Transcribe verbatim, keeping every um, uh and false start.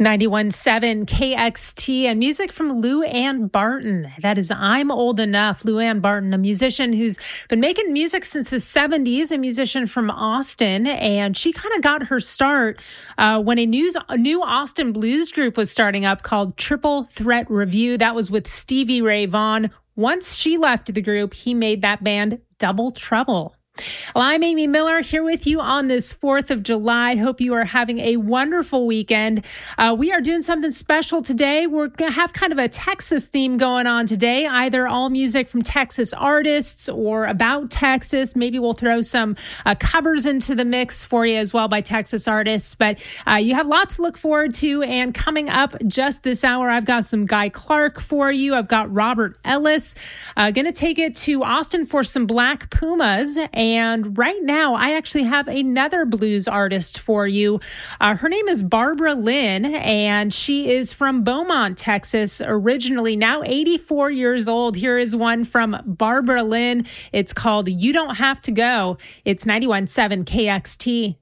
ninety-one point seven K X T and music from Lou Ann Barton. That is I'm Old Enough. Lou Ann Barton, a musician who's been making music since the seventies, a musician from Austin. And she kind of got her start uh, when a, news, a new Austin blues group was starting up called Triple Threat Review. That was with Stevie Ray Vaughan. Once she left the group, he made that band Double Trouble. Well, I'm Amy Miller here with you on this fourth of July. Hope you are having a wonderful weekend. Uh, we are doing something special today. We're going to have kind of a Texas theme going on today, either all music from Texas artists or about Texas. Maybe we'll throw some uh, covers into the mix for you as well by Texas artists. But uh, you have lots to look forward to. And coming up just this hour, I've got some Guy Clark for you. I've got Robert Ellis. Uh, going to take it to Austin for some Black Pumas. And right now, I actually have another blues artist for you. Uh, her name is Barbara Lynn, and she is from Beaumont, Texas, originally, now eighty-four years old. Here is one from Barbara Lynn. It's called You Don't Have to Go. It's ninety-one point seven K X T.